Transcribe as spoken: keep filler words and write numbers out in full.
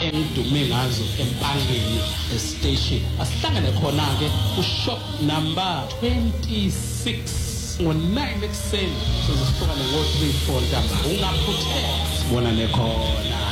engidume ngazo empangeni estation. Asihlangane khona ke ku shop number twenty-six ngo nine ekuseni. Sizohlukana ngo three four ntamba. Ungaphutheka sibonane khona.